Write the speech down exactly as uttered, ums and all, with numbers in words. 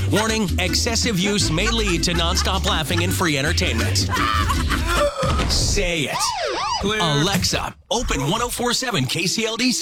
Warning, excessive use may lead to nonstop laughing and free entertainment. Say it. Clear. Alexa, open ten forty-seven K C L D.